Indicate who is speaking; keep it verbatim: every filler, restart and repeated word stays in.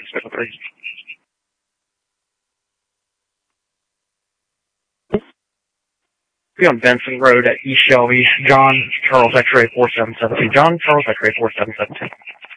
Speaker 1: six seven three. Be on Benson Road at East Shelby. John Charles X-ray four seven seven two. John Charles X-ray four seven seven two.